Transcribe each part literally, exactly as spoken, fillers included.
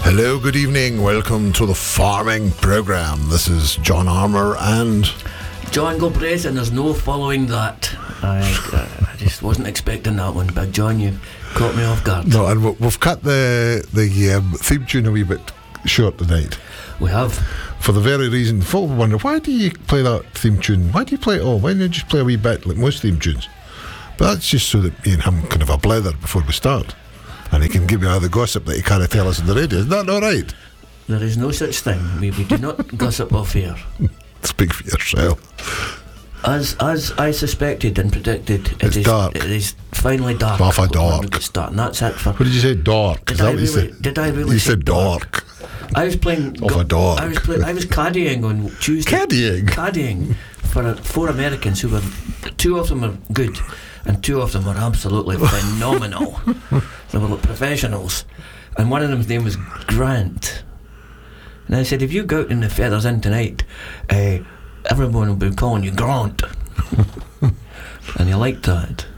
Hello, good evening. Welcome to the farming program. This is John Armour and John Galbraith, and there's no following that. I, uh, I just wasn't expecting that one, but John, you caught me off guard. no, and we've cut the the um, theme tune a wee bit short tonight. We have. For the very reason, folk wonder, why do you play that theme tune? Why do you play it all? Why don't you just play a wee bit like most theme tunes? But that's just so that me and him can have a blether before we start. And he can give me all the gossip that he can't tell us on the radio. Is that all right? There is no such thing. We, we do not gossip off air. Speak for yourself. As as I suspected and predicted, it It's is, dark. it is finally dark. Half a before dark. we get started. And that's it for. What did you say? Dark. Did Is that I what you really- said? did I really You say said dark. I was playing. Of a dog. I was play, I was caddying on Tuesday. Caddying? Caddying for uh, four Americans who were. Two of them were good, and two of them were absolutely phenomenal. They were like professionals, and one of them's name was Grant. And I said, if you go out in the feathers in tonight, uh, everyone will be calling you Grant. And he liked that.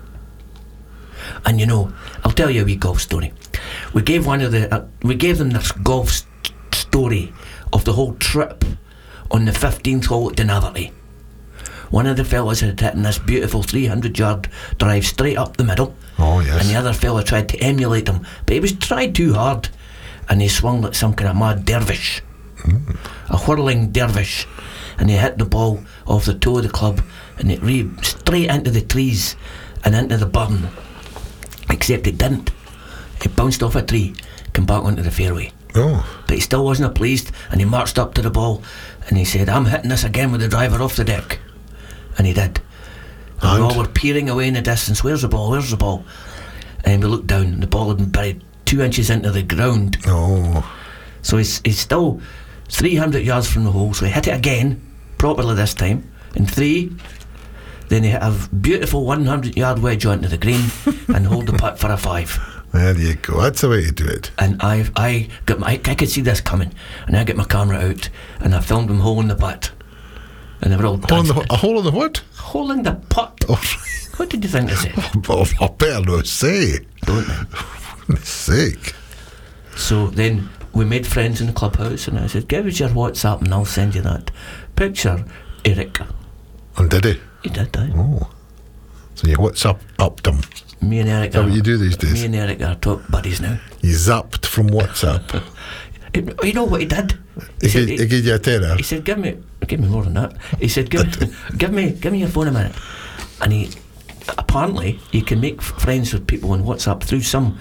And you know, I'll tell you a wee golf story. We gave one of the, uh, we gave them this golf st- story of the whole trip on the fifteenth hole at Dunaverty. One of the fellas had hit this beautiful three hundred yard drive straight up the middle. Oh, yes. And the other fella tried to emulate him, but he was tried too hard, and he swung like some kind of mad dervish, mm. a whirling dervish, and he hit the ball off the toe of the club, and it re straight into the trees and into the burn. Except it didn't. It bounced off a tree, came back onto the fairway. Oh. But he still wasn't pleased, and he marched up to the ball, and he said, "I'm hitting this again with the driver off the deck." And he did. And, And? we all were peering away in the distance. Where's the ball? Where's the ball? And we looked down, and the ball had been buried two inches into the ground. Oh. So he's, he's still three hundred yards from the hole. So he hit it again, properly this time, in three. Then he hit a beautiful one hundred yard wedge onto the green and hold the putt for a five. There you go. That's the way to do it. And I, I got my, I could see this coming, and I got my camera out, and I filmed him holding the putt, and they were all Hole in dancing. the, a hole in the what? Holding the putt. Oh, What did you think I said? well, I better not say. Don't they? For goodness sake. So then we made friends in the clubhouse, and I said, "Give us your WhatsApp, and I'll send you that picture." Eric, And did he? he did that. Oh. So you what's up upped him? Me and Eric. Is that are, what you do these days? Me and Eric are top buddies now. You zapped from WhatsApp. It, you know what he did? He, said, gave, he gave you a tenner. He said, "Give me, give me more than that." He said, "Give, give me, give me your phone a minute." And he, apparently, you can make f- friends with people on WhatsApp through some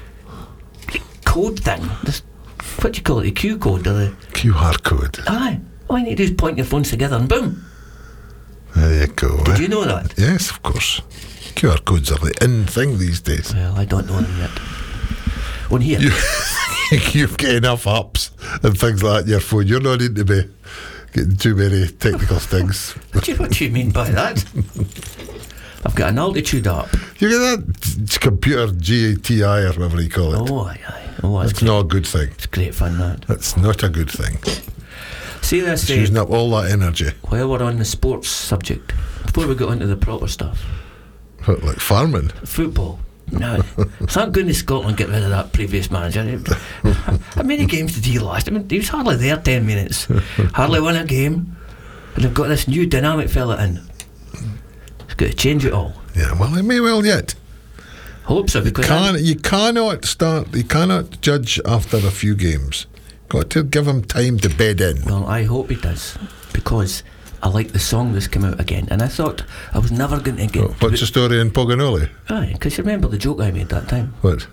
code thing. This, what do you call it? The Q code or the? Q R code. Aye. All you need to do is point your phones together and boom. There you go. Did eh? you know that? Yes, of course. Q R codes are the in thing these days. Well, I don't know them yet. On here, You, you've got enough apps and things like that on your phone. You're not need to be getting too many technical things. what, do you, what do you mean by that? I've got an altitude app. You get that t- computer G A T I or whatever you call it. Oh, aye, aye. Oh, that's It's great. not a good thing. It's great fun, that. It's not a good thing. See this, It's uh, using up all that energy. while we're on the sports subject, before we get on to the proper stuff, What, like farming? football. No, thank goodness Scotland get rid of that previous manager. How many games did he last? I mean, he was hardly there ten minutes. Hardly won a game. And they've got this new dynamic fella in. It's got to change it all. Yeah, well, they may well yet. Hope so, because Can, you cannot start, you cannot judge after a few games. Got to give him time to bed in. well, I hope he does, because I like the song that's come out again, and I thought I was never going to get. Oh, what's the story in Poganoli? Aye, because you remember the joke I made that time. What?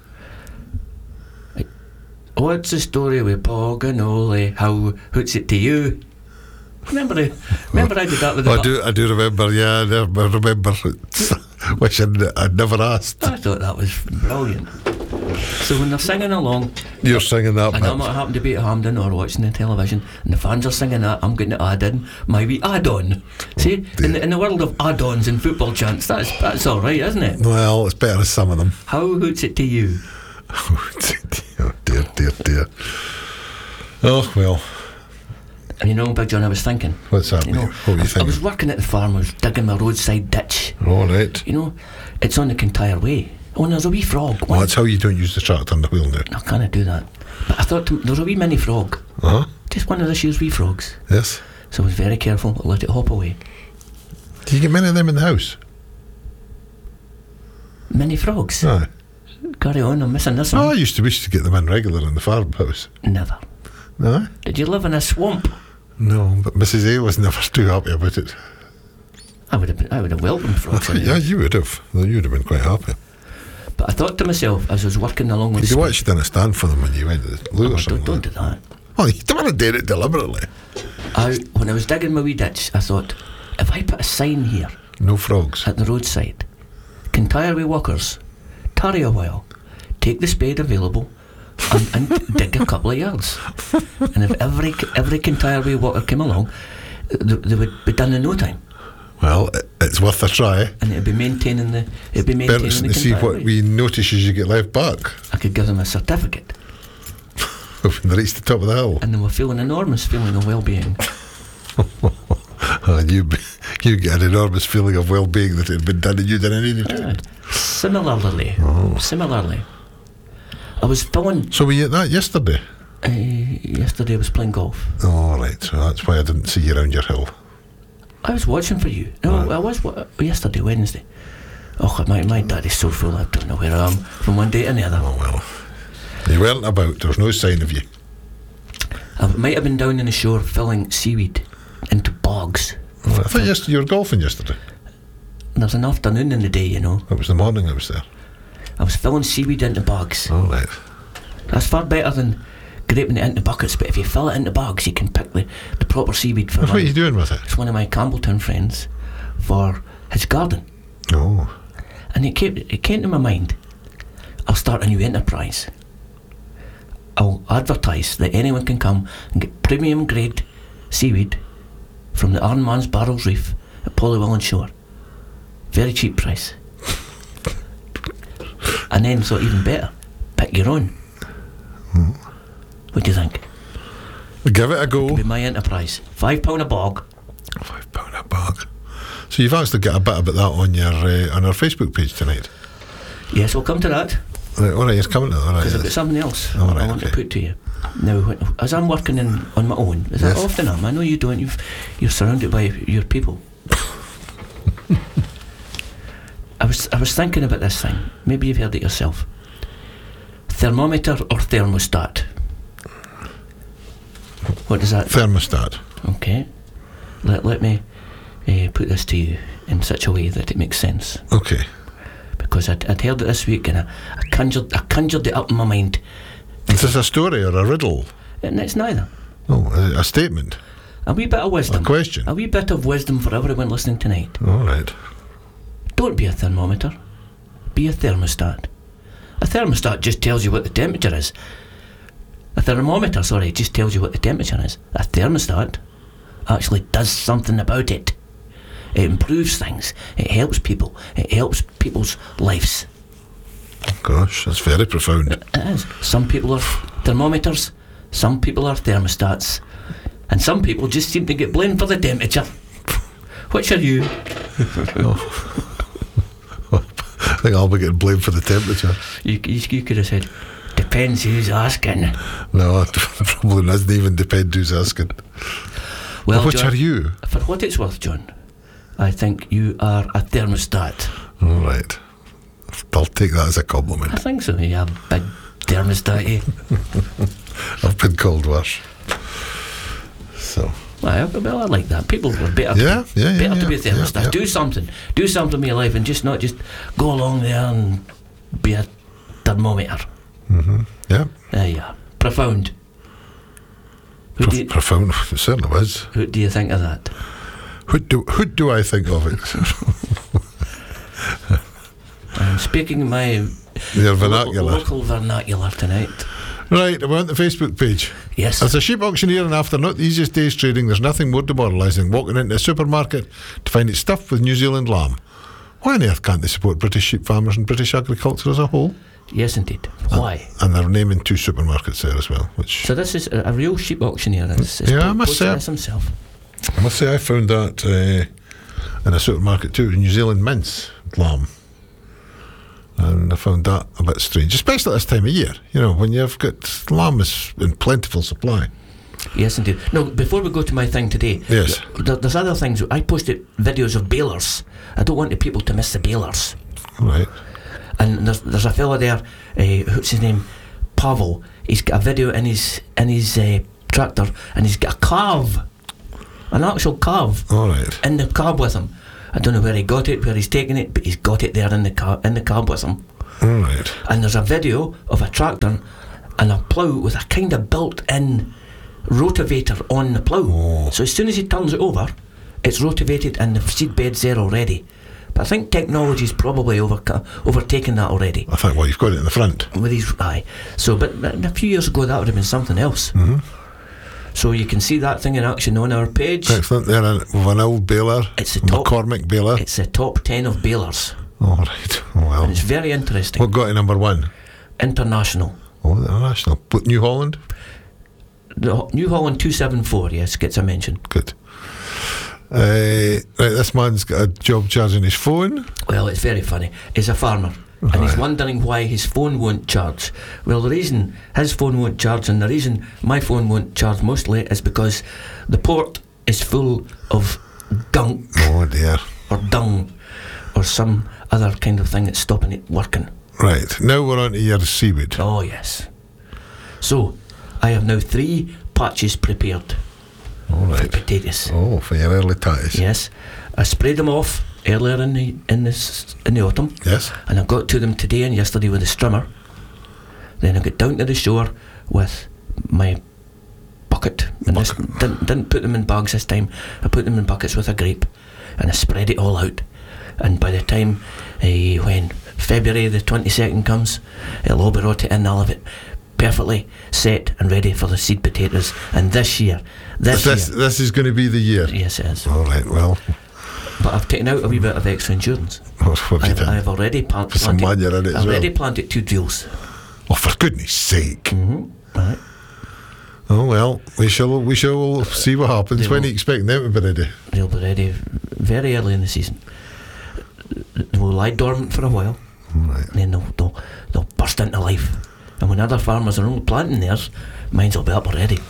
What's the story with Poganoli? How hoots it to you? Remember, the, remember I did that with the. I bu- do, I do remember, yeah, I never remember. Wishing I'd never asked. I thought that was brilliant. So when they're singing along, You're singing that and bit. I might happen to be at Hampden or watching the television, and the fans are singing that, I'm going to add in my wee add-on. See, in the, in the world of add-ons and football chants, that's that's all right, isn't it? Well, it's better as some of them. How hoots it to you? Oh dear, dear, dear. Oh well. And you know, Big John, I was thinking. What's that? You know, what were you I, I thinking? was working at the farm, I was digging my roadside ditch. All right. You know, it's on the Kintyre Way. Oh, and there's a wee frog. Well, that's how you don't use the tractor on the wheel now. I can't do that. But I thought to, there was a wee mini frog. Uh huh. Just one of this year's wee frogs. Yes. So I was very careful. I let it hop away. Do you get many of them in the house? Mini frogs? Aye. Carry on, I'm missing this Oh, I one. used to wish to get them in regular in the farmhouse. Never. No? Did you live in a swamp? No, but Missus A was never too happy about it. I would have been, I would have welcomed frogs. Yeah, you would have. No, you would have been quite happy. But I thought to myself, as I was working along with You could watch you didn't stand for them when you went to the loo Oh, or something. don't, don't like do that. Well, you don't want to do it deliberately. I, when I was digging my wee ditch, I thought, if I put a sign here No frogs. at the roadside, Kintyre walkers, tarry a while, take the spade available, and, and dig a couple of yards. And if every every Kintyre walker came along, they, they would be done in no time. Well, it- it's worth a try. And it'd be maintaining the it'd be maintaining Interesting the to see Kintyre what way. wee notices you get left back I could give them a certificate, when they reach the top of the hill. and they were feeling an enormous feeling of well-being. And you, you get an enormous feeling of well-being that it had been done and you didn't need to. Uh, similarly, similarly, I was filling. So we ate that yesterday? Uh, yesterday I was playing golf. Oh, right. So that's why I didn't see you around your hill. I was watching for you. No, Right. I was wa- yesterday, Wednesday. Oh, my my dad is so full. I don't know where I am from one day to the other. Oh, well. You weren't about. There was no sign of you. I might have been down in the shore filling seaweed into bogs. Oh, I thought yesterday you were golfing yesterday. There's an afternoon in the day, you know. It was the morning I was there. I was filling seaweed into bogs. All right. That's far better than graping it into buckets, but if you fill it into bogs, you can pick the, the proper seaweed for What are you one. doing with it? It's one of my Campbelltown friends for his garden. Oh. And it came, it came to my mind, I'll start a new enterprise. I'll advertise that anyone can come and get premium grade seaweed from the Ironman's Barrels Reef at Polywillan Shore. Very cheap price. And then, so even better, pick your own. Hmm. What do you think? Give it a go. It'll be my enterprise. Five pound a bog. Five pound a bag. So you've actually got a bit about that on your uh, on our Facebook page tonight. Yes, we'll come to that, Right, all right, it's coming to that. All right, because I've got yes. something else All I right, want okay. to put to you. Now, when, as I'm working in, on my own, as Yes. I often am, I know you don't, you've, you're surrounded by your people. I was I was thinking about this thing. Maybe you've heard it yourself. Thermometer or thermostat? What does that? Thermostat. Okay. Let let me uh, put this to you in such a way that it makes sense. Okay. Because I'd, I'd heard it this week and I, I conjured I conjured it up in my mind. Is this a story or a riddle? And it's neither. Oh, a, a statement. A wee bit of wisdom. A question. A wee bit of wisdom for everyone listening tonight. All right. Don't be a thermometer. Be a thermostat. A thermostat just tells you what the temperature is. A thermometer, sorry, just tells you what the temperature is. A thermostat actually does something about it. It improves things. It helps people. It helps people's lives. Gosh, that's very profound. It is. Some people are thermometers, some people are thermostats, and some people just seem to get blamed for the temperature. Which are you? I think I'll be getting blamed for the temperature. You, you, you could have said, depends who's asking. No, it probably doesn't even depend who's asking. Well, Which John, are you? for what it's worth, John, I think you are a thermostat. All right. I'll take that as a I compliment. think so. You're a big thermostat, eh? I've been called worse. So, Well, well, I like that. People are better, Yeah, to, be, yeah, yeah, better to be a yeah, thermostat. yeah, yeah. Do something. Do something with your life and just not just go along there and be a thermometer. hmm yeah. There you are. Profound. Who, Prof- do you, profound. It certainly was. who do you think of that? Who do, who do I think of it? I'm speaking my Your lo- vernacular. local vernacular tonight. Right, we're on the Facebook page. Yes. As a sheep auctioneer, and after not the easiest days trading, there's nothing more demoralising than walking into a supermarket to find it stuffed with New Zealand lamb. Why on earth can't they support British sheep farmers and British agriculture as a whole? Yes, indeed. Why? And they're naming two supermarkets there as well, which So this is a, a real sheep auctioneer. It's, it's Yeah, I po- must posted say- this himself. I must say I found that uh, in a supermarket too, New Zealand mince lamb. And I found that a bit strange, especially this time of year, you know, when you've got llamas in plentiful supply. Yes, indeed. No, before we go to my thing today, Yes. th- there's other things. I posted videos of balers. I don't want the people to miss the balers. Right. And there's, there's a fella there, uh, what's his name? Pavel. He's got a video in his in his uh, tractor, and he's got a calf, an actual calf, All right. in the cab with him. I don't know where he got it, where he's taking it, but he's got it there in the car, in the cab with him. All right. And there's a video of a tractor and a plough with a kind of built-in rotavator on the plough. Oh. So as soon as he turns it over, it's rotavated and the seed bed's there already. But I think technology's probably over, overtaken that already. I think, well, you've got it in the front. With his aye. So, but, but a few years ago that would have been something else. Mm-hmm. So you can see that thing in action on our page. Excellent. There, with an old baler. It's the top. McCormick baler. It's the top ten of balers. All right. Oh, well. And it's very interesting. What got to number one? International. Oh, international. But New Holland? The New Holland two seven four, yes, gets a mention. Good. Uh, right, this man's got a job charging his phone. Well, it's very funny. He's a farmer. And he's Right. wondering why his phone won't charge. Well, the reason his phone won't charge and the reason my phone won't charge mostly is because the port is full of gunk Oh, dear. or dung or some other kind of thing that's stopping it working. Right, now we're on to your seaweed. Oh, yes. So, I have now three patches prepared All for right. potatoes. Oh, for your early tatties. Yes. I sprayed them off earlier in the in this in the autumn. Yes. And I got to them today and yesterday with a strimmer. Then I got down to the shore with my bucket. And this, didn't, didn't put them in bags this time. I put them in buckets with a grape. And I spread it all out. And by the time uh, when February the twenty-second comes, it'll all be rotted in. I'll have it perfectly set and ready for the seed potatoes. And this year, this, This, year, this is going to be the year. yes it is. All right, well, But I've taken out a wee bit of extra insurance. what have you I've, done? I've already plant, Put some planted. manure in it as I've well. already planted two drills. Oh, for goodness sake. Mm-hmm. Right. Oh, well, we shall we shall see what happens. They When will. are you expecting them to be ready? They'll be ready very early in the season. They will lie dormant for a while, Right. and then they'll, they'll, they'll burst into life. And when other farmers are only planting theirs, mine will be up already.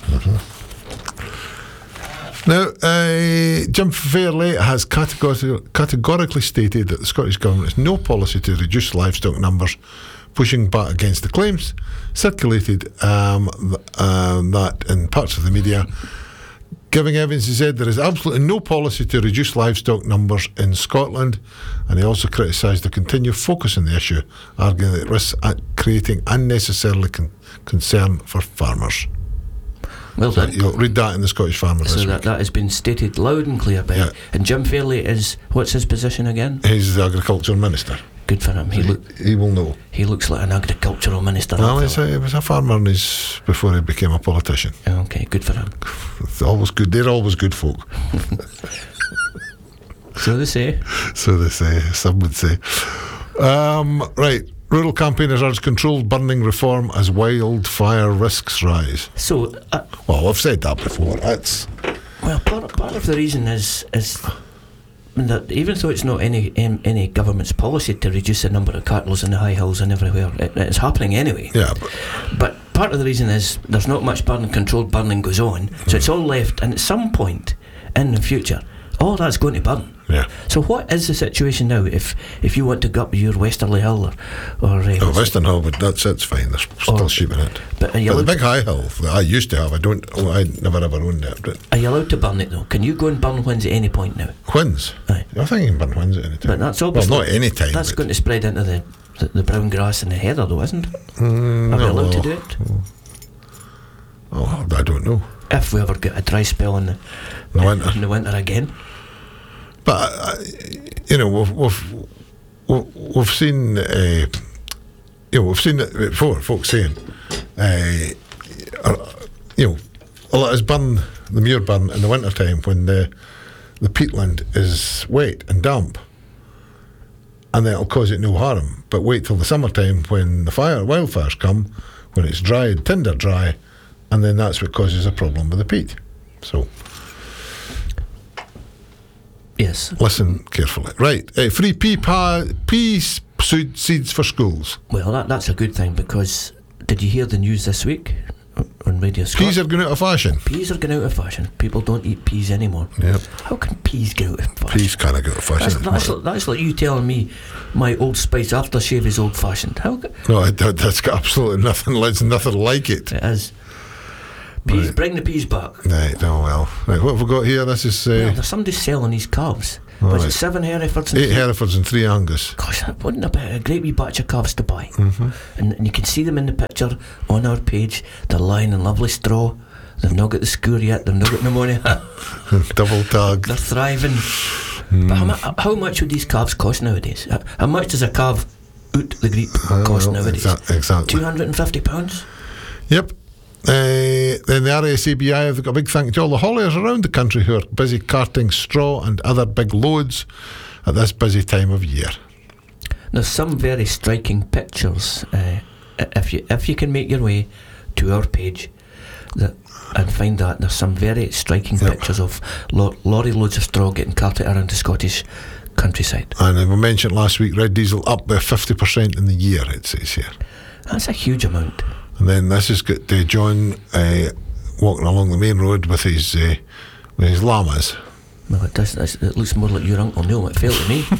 Now, uh, Jim Fairley has categori- categorically stated that the Scottish Government has no policy to reduce livestock numbers, pushing back against the claims circulated um, th- um, that in parts of the media. Giving evidence, he said there is absolutely no policy to reduce livestock numbers in Scotland, and he also criticised the continued focus on the issue, arguing that it risks at creating unnecessarily con- concern for farmers. Well So done. you'll read that in the Scottish Farmer So this that, week. that has been stated loud and clear by Yeah. And Jim Fairley is, what's his position again? He's the Agriculture Minister. Good for him. He, He, look, he will know. he looks like an agricultural minister. that Well, he's fella. a, he was a farmer in his, before he became a politician. Okay, good for him. It's always good. They're always good folk. So they say. So they say, some would say. Um, right. Rural campaigners urge controlled burning reform as wildfire risks rise. So, uh, Well, I've said that before. That's well, part, part of the reason is is that even though it's not any um, any government's policy to reduce the number of cattle in the high hills and everywhere, it, it's happening anyway. yeah. But But part of the reason is there's not much burning, controlled burning goes on, so it's all left, and at some point in the future, all that's going to burn. yeah. So what is the situation now if if you want to go up your Westerly Hill or, or uh, Oh, Western Hill, but that's it's fine. They're still Or- sheep in it. but are you, But the allowed, big high hill that I used to have, I don't. Oh, I never ever owned it. But are you allowed to burn it though? Can you go and burn Whins at any point now? Quins. Aye. I think you can burn Quins at any time. But that's well, obviously not any time. that's but, going to spread into the, the, the brown grass and the heather though, isn't it? Mm, Are we no, allowed to well, do it? Oh, I don't know. If we ever get a dry spell in the, The winter. in the winter again. But uh, you know, we've we've we've, we've seen uh, you know we've seen it before. Folks saying, uh, uh, you know, a lot is burn the muir burn in the winter time when the the peatland is wet and damp, and then it'll cause it no harm. But wait till the summertime when the fire wildfires come, when it's dry, tinder dry, and then that's what causes a problem with the peat. So. Yes. Listen carefully. Right. Uh, free pea, pa- pea seed, seeds for schools. Well, that, that's a good thing, because did you hear the news this week on Radio Scott? Peas are going out of fashion. Peas are going out of fashion. People don't eat peas anymore. Yep. How can peas get out of fashion? Peas kind of go out of fashion. That's, that's, like, that's like you telling me my Old Spice aftershave is old fashioned. How? No, it, that's got absolutely nothing. It's nothing like it. It is. Peas, Right. bring the peas back. Right. Oh well. Right. What have we got here? This is uh, Yeah, there's somebody selling these calves. All Was right. it seven Herefords and eight three- Herefords and three Angus. Gosh, that wouldn't have been a great wee batch of calves to buy. Mm-hmm. And, and you can see them in the picture on our page. They're lying in lovely straw. They've not got the scour yet. They've not got pneumonia. Double tag. They're thriving. Mm. But how, mu- how much would these calves cost nowadays? How, how much does a calf out the Greek I cost don't know, nowadays? exa- exactly. Two hundred and fifty pounds. Yep. Uh, then the R S A B I have got a big thank you to all the hauliers around the country who are busy carting straw and other big loads at this busy time of year. There's some very striking pictures. Uh, if you if you can make your way to our page, that and find that there's some very striking Yep. pictures of lo- lorry loads of straw getting carted around the Scottish countryside. And uh, we mentioned last week, red diesel up by fifty percent in the year, it says here. That's a huge amount. And then this has got uh, John uh, walking along the main road with his uh, with his llamas. Well, it does. It looks more like your Uncle Neil McPhail to me.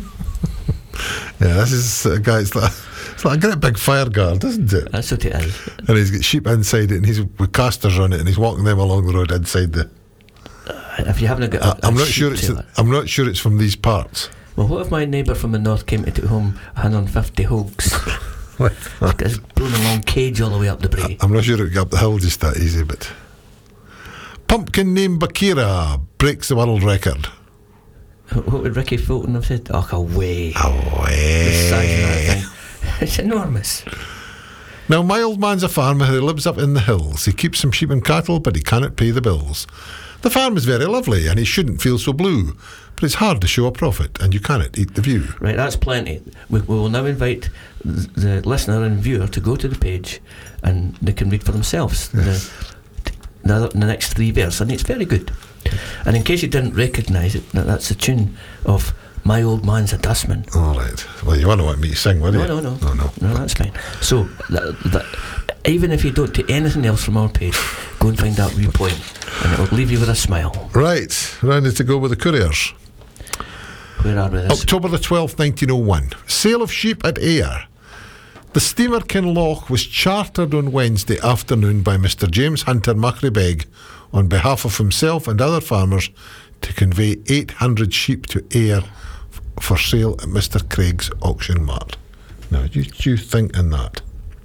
Yeah, this is a guy. It's like, it's like a great big fire guard, isn't it? That's what it is. And he's got sheep inside it, and he's with casters on it, and he's walking them along the road inside the. If you haven't got, Uh, a, I'm a not sheep sure it's. trailer. I'm not sure it's from these parts. Well, what if my neighbour from the north came to take home one hundred fifty hogs? It's blown a long cage all the way up the brae. I'm not sure it would go up the hill just that easy, but. Pumpkin named Bakira breaks the world record. What would Ricky Fulton have said? Oh, away. The Away. size of that thing. It's enormous. Now, my old man's a farmer who lives up in the hills. He keeps some sheep and cattle, but he cannot pay the bills. The farm is very lovely, and he shouldn't feel so blue. But it's hard to show a profit, and you cannot eat the view. Right, that's plenty. We, we will now invite th- the listener and viewer to go to the page, and they can read for themselves Yes. the, the, the next three verses, and it's very good. And in case you didn't recognise it, that- that's the tune of My Old Man's a Dustman. All right. Well, you want to want me to sing, would you? No, no, no. Oh, no. No, that's fine. So, that, that, even if you don't take anything else from our page, go and find that wee poem, and it will leave you with a smile. Right. Rounded to go with the couriers. Where are we this? October the twelfth, nineteen oh one. Sale of sheep at Ayr. The steamer Kinloch was chartered on Wednesday afternoon by Mister James Hunter Machribeg on behalf of himself and other farmers to convey eight hundred sheep to Ayr f- for sale at Mister Craig's auction mart. Now, you, you think in that?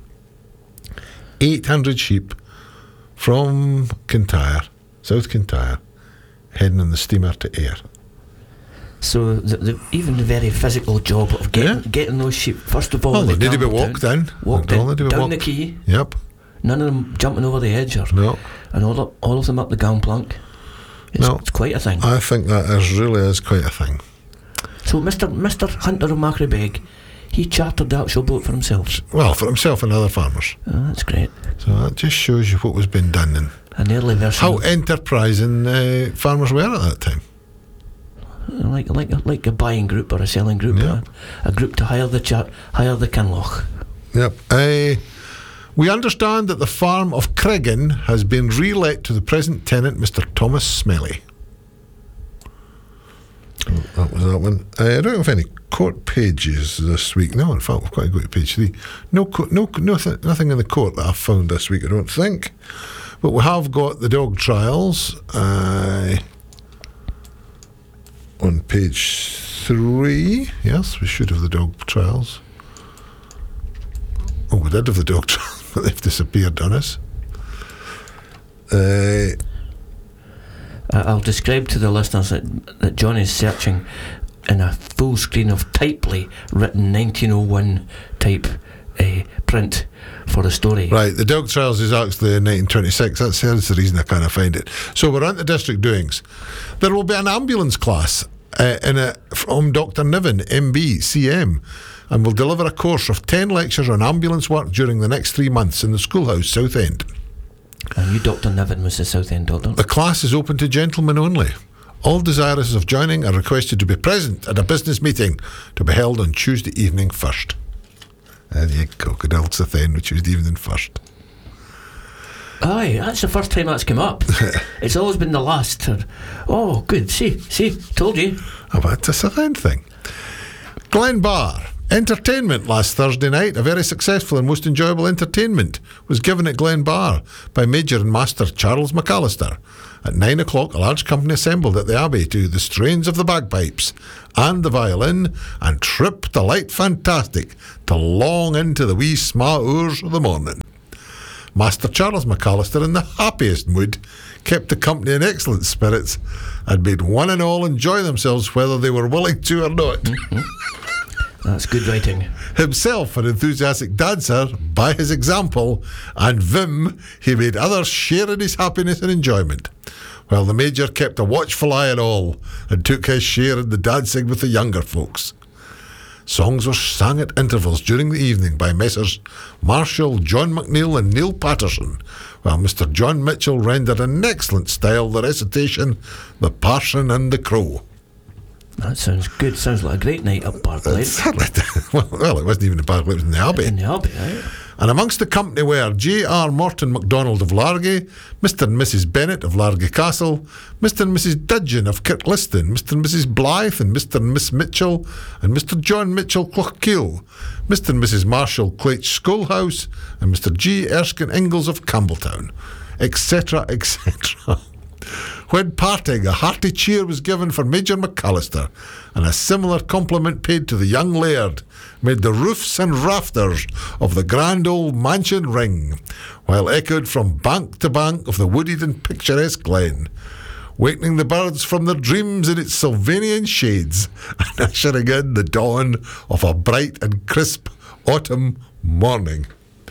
eight hundred sheep from Kintyre, South Kintyre, heading on the steamer to Ayr. So, the, the, even the very physical job of getting, Yeah. getting those sheep, first of all, Well, they they need to be gambled walked down, in. walked They all in, need to be down walked. the quay, Yep. none of them jumping over the edge, or, No. and all of, all of them up the gangplank. It's, No. it's quite a thing. I think that is really is quite a thing. So, Mister Mister Hunter of Machribeg, he chartered the actual boat for himself. Well, for himself and other farmers. Oh, that's great. So that just shows you what was being done and An early version. how enterprising uh, farmers were at that time. like like like a buying group or a selling group, Yeah. a, a group to hire the char- hire the Kinloch. Yep. Uh, we understand that the farm of Cregan has been re-let to the present tenant, Mister Thomas Smelly. Oh, that was that one. Uh, I don't have any court pages this week. No, in fact, we've got to go to page three. No, co- no, no th- nothing in the court that I've found this week, I don't think. But we have got the dog trials uh, on page three. Yes, we should have the dog trials. Oh, we did have the dog trials, but they've disappeared on us. Uh, Uh, I'll describe to the listeners that, that John is searching in a full screen of typely written nineteen oh one type uh, print for the story. Right, the dog trials is actually in nineteen twenty-six. That's, that's the reason I can't find it. So we're on to district doings. There will be an ambulance class uh, in a, from Doctor Niven, M B, C M, and will deliver a course of ten lectures on ambulance work during the next three months in the schoolhouse, Southend. And you, Doctor Niven, was the Southend doctor. The class is open to gentlemen only. All desirous of joining are requested to be present at a business meeting to be held on Tuesday evening first. There you go, good old Sathen, Tuesday evening first. Aye, that's the first time that's come up. It's always been the last. Oh, good. See, see, told you. Oh, that's a Sathen thing. Glen Bar. Entertainment last Thursday night, a very successful and most enjoyable entertainment, was given at Glen Bar by Major and Master Charles McAllister. At nine o'clock, a large company assembled at the Abbey to the strains of the bagpipes and the violin, and tripped the light fantastic till long into the wee sma' hours of the morning. Master Charles McAllister, in the happiest mood, kept the company in excellent spirits and made one and all enjoy themselves whether they were willing to or not. Mm-hmm. That's good writing. Himself an enthusiastic dancer by his example, and vim, he made others share in his happiness and enjoyment, while the Major kept a watchful eye on all and took his share in the dancing with the younger folks. Songs were sang at intervals during the evening by Messrs Marshall, John McNeill and Neil Patterson, while Mister John Mitchell rendered in excellent style the recitation, The Parson and the Crow. That sounds good. Sounds like a great night up Parklight. well, well, it wasn't even in Parklight, it was in the Abbey. In the Abbey, right? And amongst the company were J R Morton MacDonald of Largy, Mister and Missus Bennett of Largy Castle, Mister and Missus Dudgeon of Kirkliston, Mister and Missus Blythe and Mister and Miss Mitchell, and Mister John Mitchell Clough-Kiel, Mister and Missus Marshall Claich Schoolhouse, and Mister G. Erskine Ingalls of Campbelltown, et cetera, et cetera. When parting, a hearty cheer was given for Major McAllister, and a similar compliment paid to the young laird made the roofs and rafters of the grand old mansion ring, while echoed from bank to bank of the wooded and picturesque glen, wakening the birds from their dreams in its Sylvanian shades, and ushering in the dawn of a bright and crisp autumn morning.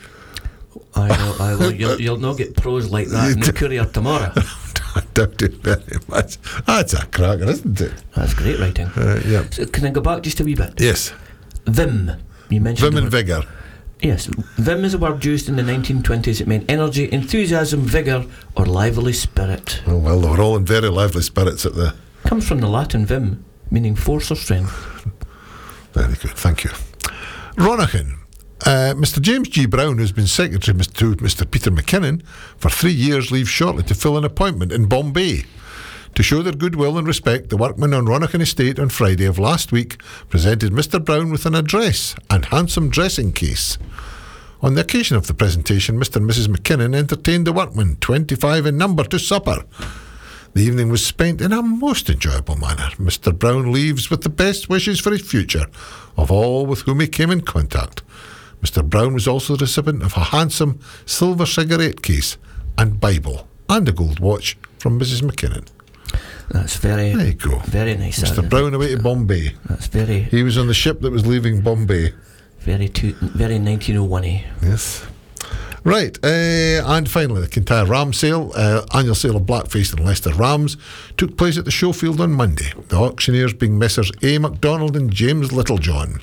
I know, I will. You'll, you'll not get prose like that in the Courier tomorrow. I doubt it very much. That's a cracker, isn't it? That's great writing. Uh, yeah. So can I go back just a wee bit? Yes. Vim. You mentioned Vim and vigour. Yes. Vim is a word used in the nineteen twenties. It meant energy, enthusiasm, vigour, or lively spirit. Oh, well, they were all in very lively spirits at the... Comes from the Latin vim, meaning force or strength. Very good, thank you. Ronaghan. Uh, Mister James G. Brown, who's been secretary to Mister Peter McKinnon for three years, leaves shortly to fill an appointment in Bombay. To show their goodwill and respect, the workmen on Ronaghan Estate on Friday of last week presented Mister Brown with an address and handsome dressing case. On the occasion of the presentation, Mister and Missus McKinnon entertained the workmen, twenty-five in number, to supper. The evening was spent in a most enjoyable manner. Mister Brown leaves with the best wishes for his future of all with whom he came in contact. Mister Brown was also the recipient of a handsome silver cigarette case and Bible and a gold watch from Missus McKinnon. That's very, there you go. Very nice. Mister Brown away to Bombay. That's very... He was on the ship that was leaving Bombay. Very to, very nineteen oh one-y. Yes. Right, uh, and finally, the Kintyre Ram sale, uh, annual sale of Blackfaced and Leicester Rams, took place at the Showfield on Monday, the auctioneers being Messrs A. MacDonald and James Littlejohn.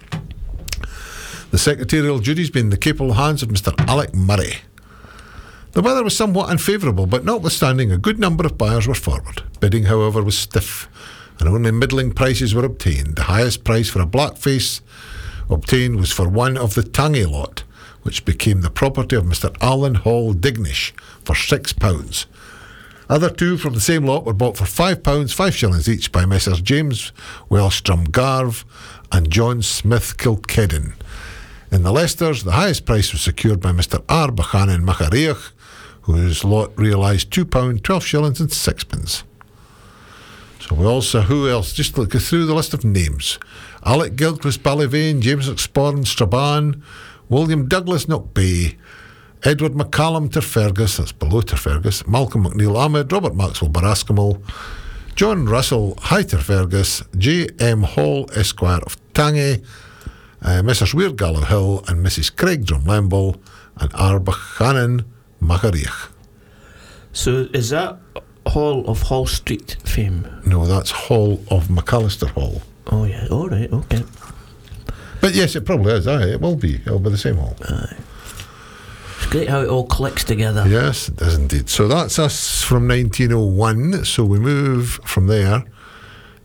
The secretarial duties being in the capable hands of Mister Alec Murray. The weather was somewhat unfavourable, but notwithstanding, a good number of buyers were forward. Bidding, however, was stiff, and only middling prices were obtained. The highest price for a blackface obtained was for one of the Tangy lot, which became the property of Mister Alan Hall Dignish for six pounds. Other two from the same lot were bought for five pounds, five shillings each by Messrs James Wellstrom Garve and John Smith Kilkedden. In the Leicesters, the highest price was secured by Mister R. Buchanan Machariach, whose lot realised two pounds, twelve shillings and sixpence. So we also, who else? Just look through the list of names. Alec Gilchrist Ballyvane, James McSporran Strabane, William Douglas Knockbay, Edward McCallum Terfergus, that's below Terfergus, Malcolm McNeill Ahmed, Robert Maxwell Barascamal, John Russell High Terfergus, J M Hall Esquire of Tangy, Uh, Messrs Weir Gallow Hill and Missus Craig Drumlemble and R. Buchanan Machariach. So is that Hall of Hall Street fame? No, that's Hall of McAllister Hall. Oh yeah, all right, okay. But yes, it probably is. Aye, it will be. It'll be the same hall. Aye. It's great how it all clicks together. Yes, it does indeed. So that's us from nineteen oh one. So we move from there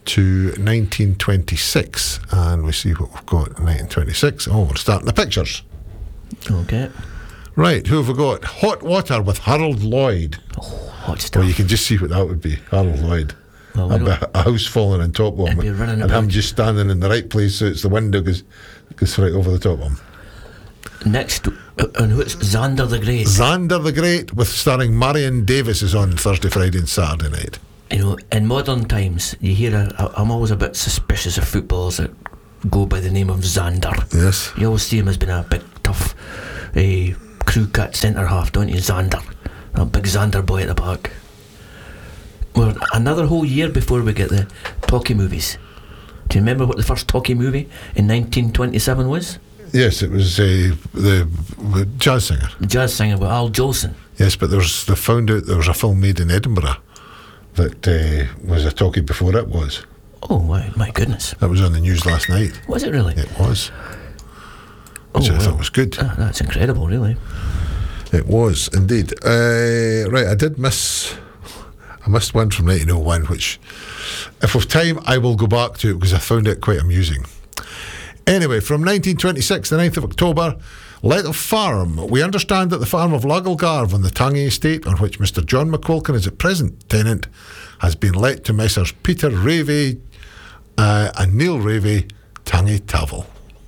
to nineteen twenty-six, and we see what we've got in nineteen twenty-six. Oh, we're starting the pictures. Okay. Right, who have we got? Hot Water with Harold Lloyd. Oh, hot stuff. Well, you can just see what that would be, Harold Lloyd. Well, we a, don't- a house falling on top of him, He'd be running and him about. just standing in the right place so it's the window goes, goes right over the top of him. Next, uh, and who's Xander the Great? Xander the Great, with starring Marion Davis, is on Thursday, Friday and Saturday night. You know, in modern times, you hear, a, a, I'm always a bit suspicious of footballers that go by the name of Xander. Yes. You always see him as being a big, tough uh, crew cut centre half, don't you? Xander. That big Xander boy at the back. We're another whole year before we get the talkie movies. Do you remember what the first talkie movie in nineteen twenty-seven was? Yes, it was uh, the, the jazz singer. The jazz singer with Al Jolson. Yes, but there's they found out there was a film made in Edinburgh that uh, was a talkie before it was. Oh, my, my goodness. That was on the news last night. Was it really? It was. Which Oh, I well. thought was good. Ah, that's incredible, really. It was indeed. Uh, right, I did miss. I missed one from nineteen oh one, which, if we've time, I will go back to it because I found it quite amusing. Anyway, from nineteen twenty-six, the ninth of October, let of farm. We understand that the farm of Lagalgarve on the Tangy estate, on which Mister John McQuilkin is at present tenant, has been let to Messrs Peter Ravey uh, and Neil Ravey, Tangy Tavel.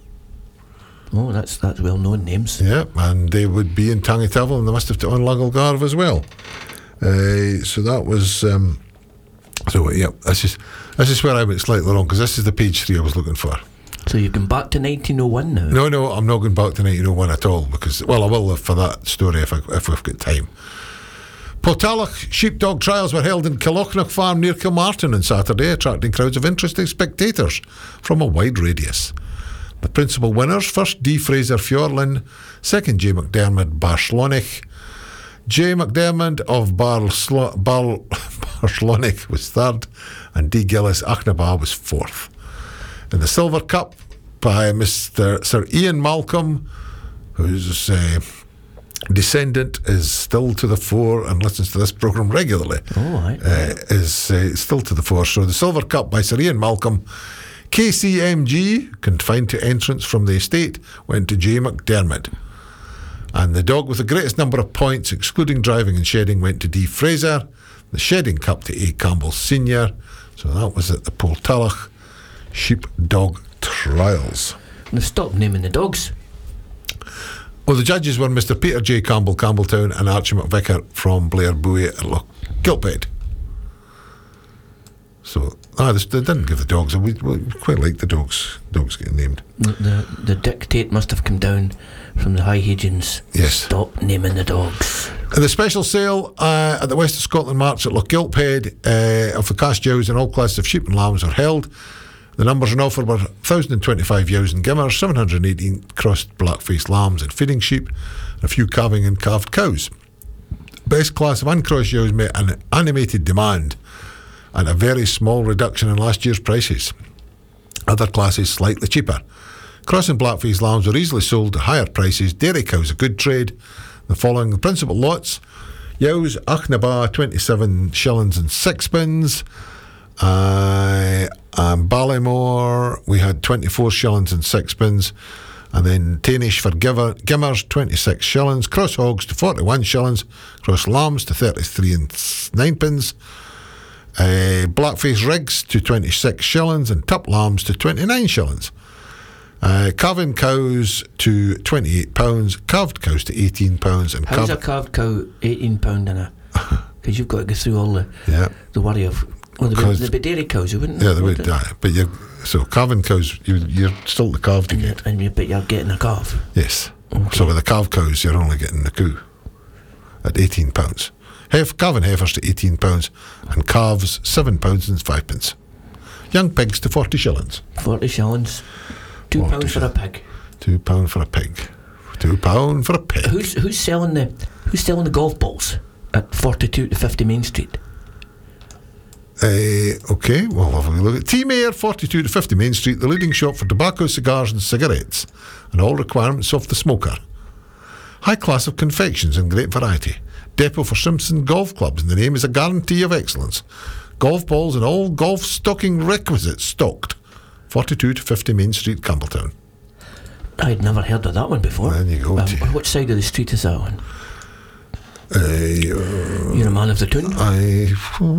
Oh, that's that's well-known names. Yeah, and they would be in Tangy Tavel, and they must have to on Lagalgarve as well. Uh, so that was. Um, so yeah, this is this is where I went slightly wrong because this is the page three I was looking for. So you've gone back to nineteen oh one now? No, no, I'm not going back to nineteen oh one at all because, well, I will for that story if I, if we've got time. Portalloch sheepdog trials were held in Killochnock Farm near Kilmartin on Saturday, attracting crowds of interested spectators from a wide radius. The principal winners, first D. Fraser Fjorlin, second J. McDermott Barslonich. J. McDermott of Barslo- Bar- Barslonich was third, and D. Gillis Achnaba was fourth. In the Silver Cup by Mister Sir Ian Malcolm, whose uh, descendant is still to the fore and listens to this programme regularly, Oh, aye. uh, is uh, still to the fore. So the Silver Cup by Sir Ian Malcolm, K C M G, confined to entrance from the estate, went to J. McDermott. And the dog with the greatest number of points, excluding driving and shedding, went to D. Fraser. The Shedding Cup to A. Campbell Senior. So that was at the Portalloch Sheepdog Trials. Now stop naming the dogs. Well, the judges were Mister Peter J. Campbell, Campbelltown, and Archie McVicker from Blair Buoy at Loch Gilphead. So, ah, they, they didn't give the dogs. We, we quite like the dogs. Dogs getting named. The, the the dictate must have come down from the high Hadrians. Yes. Stop naming the dogs. And the special sale uh, at the West of Scotland March at Loch Gilphead uh, of the cast ewes and all classes of sheep and lambs are held. The numbers on offer were one thousand twenty-five ewes and gimmers, seven hundred eighteen crossed black-faced lambs and feeding sheep, and a few calving and calved cows. Best class of uncrossed ewes met an animated demand and a very small reduction in last year's prices. Other classes slightly cheaper. Cross and black-faced lambs were easily sold at higher prices. Dairy cows a good trade. The following the principal lots: ewes Achnaba twenty-seven shillings and sixpence. Uh, and Ballymore we had twenty-four shillings and sixpence, and then Tainish for giver, Gimmers twenty-six shillings, cross hogs to forty-one shillings, cross lambs to thirty-three and ninepence, uh, blackface rigs to twenty-six shillings, and tup lambs to twenty-nine shillings. Uh, calving cows to twenty-eight pounds, calved cows to eighteen pounds, and How's calv- a calved cow eighteen pound in a? Because you've got to go through all the yeah. the worry of. Well, there'd be, there'd be dairy cows, you wouldn't? Yeah, they would it? die. But you, so calving cows, you, you're still the calf to And, you, get. and you, but you're getting a calf. Yes. Okay. So with the calf cows, you're only getting the coo at eighteen pounds. Hef, calving heifers to eighteen pounds, and calves seven pounds and five pence. Young pigs to forty shillings. Forty shillings. Two Forty pounds for a pig. Two pound for a pig. Two pound for a pig. Who's who's selling the who's selling the golf balls at forty-two to fifty Main Street? Uh, okay, well, have a look at T Mayor, forty-two to fifty Main Street, the leading shop for tobacco, cigars and cigarettes, and all requirements of the smoker. High class of confections and great variety. Depot for Simpson Golf Clubs, and the name is a guarantee of excellence. Golf balls and all golf stocking requisites stocked. forty-two to fifty Main Street, Campbelltown. I'd never heard of that one before. There you go. Um, on which side of the street is that on? Uh, uh, You're a man of the tune? I...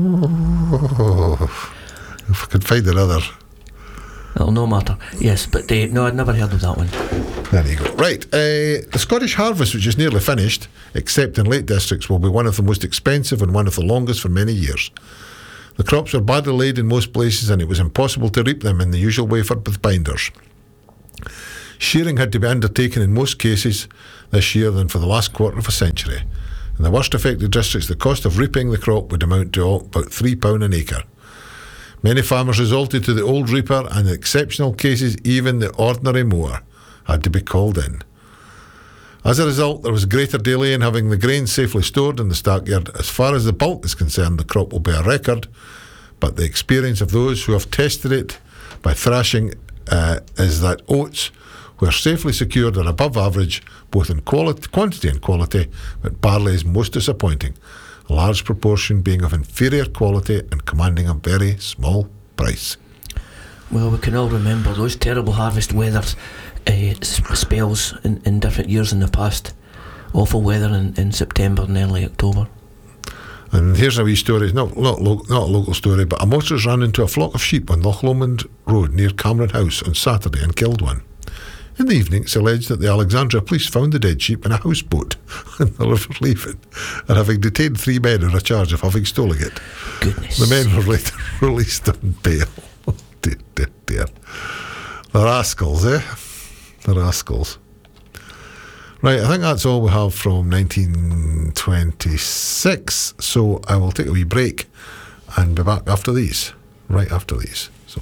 Oh, if I could find another... It'll no matter. Yes, but uh, no, I'd never heard of that one. There you go. Right, uh, the Scottish harvest, which is nearly finished, except in Lake Districts, will be one of the most expensive and one of the longest for many years. The crops were badly laid in most places, and it was impossible to reap them in the usual way for with binders. Shearing had to be undertaken in most cases this year than for the last quarter of a century. In the worst affected districts, the cost of reaping the crop would amount to about three pounds an acre. Many farmers resorted to the old reaper, and in exceptional cases, even the ordinary mower had to be called in. As a result, there was greater delay in having the grain safely stored in the stockyard. As far as the bulk is concerned, the crop will be a record, but the experience of those who have tested it by thrashing uh, is that oats, where safely secured, are above average, both in quality, quantity and quality, but barley is most disappointing, a large proportion being of inferior quality and commanding a very small price. Well, we can all remember those terrible harvest weather uh, spells in, in different years in the past. Awful weather in, in September and early October. And here's a wee story, not, not, lo- not a local story, but a motorist ran into a flock of sheep on Loch Lomond Road near Cameron House on Saturday and killed one. In the evening, it's alleged that the Alexandria police found the dead sheep in a houseboat in the River Leven, and having detained three men on a charge of having stolen it. Goodness. The men were later released on bail. Oh, dear, dear, dear. The rascals, eh? The rascals. Right, I think that's all we have from nineteen twenty-six, so I will take a wee break and be back after these, right after these. So.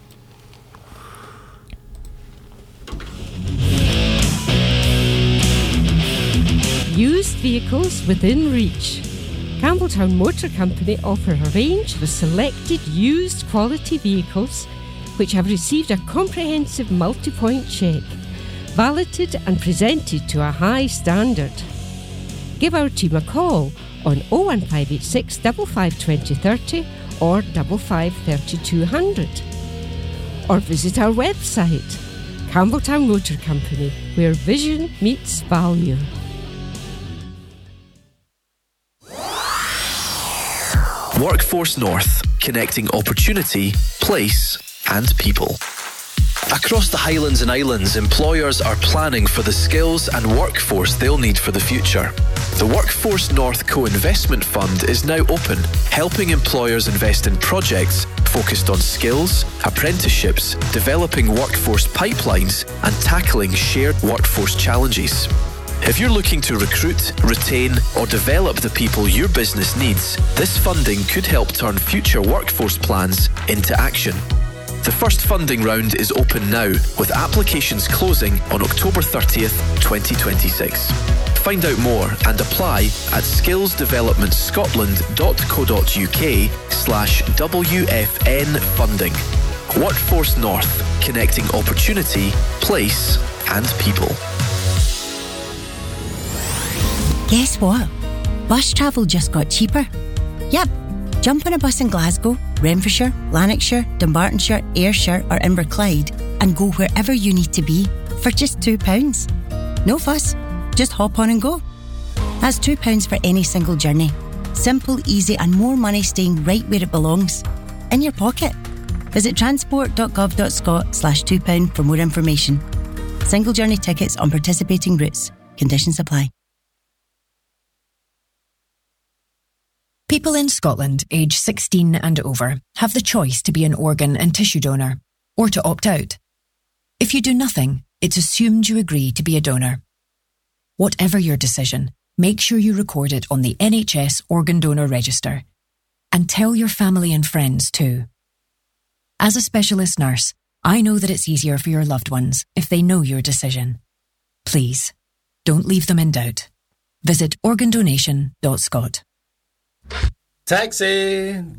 Used vehicles within reach. Campbelltown Motor Company offer a range of selected used quality vehicles which have received a comprehensive multi-point check, validated and presented to a high standard. Give our team a call on oh one five eight six, five five two oh three oh or five five three two hundred. Or visit our website, Campbelltown Motor Company, where vision meets value. Workforce North, connecting opportunity, place and people. Across the Highlands and Islands, employers are planning for the skills and workforce they'll need for the future. The Workforce North Co-Investment Fund is now open, helping employers invest in projects focused on skills, apprenticeships, developing workforce pipelines, and tackling shared workforce challenges. If you're looking to recruit, retain, or develop the people your business needs, this funding could help turn future workforce plans into action. The first funding round is open now, with applications closing on October thirtieth, twenty twenty-six. Find out more and apply at skillsdevelopmentscotland.co.uk slash WFN funding. Workforce North, connecting opportunity, place and people. Guess what? Bus travel just got cheaper. Yep, jump on a bus in Glasgow, Renfrewshire, Lanarkshire, Dumbartonshire, Ayrshire or Inverclyde and go wherever you need to be for just two pounds. No fuss, just hop on and go. That's two pounds for any single journey. Simple, easy and more money staying right where it belongs. In your pocket. Visit transport.gov.scot slash two pound for more information. Single journey tickets on participating routes. Conditions apply. People in Scotland aged sixteen and over have the choice to be an organ and tissue donor, or to opt out. If you do nothing, it's assumed you agree to be a donor. Whatever your decision, make sure you record it on the N H S Organ Donor Register. And tell your family and friends too. As a specialist nurse, I know that it's easier for your loved ones if they know your decision. Please, don't leave them in doubt. Visit organ donation dot scot. Taxi!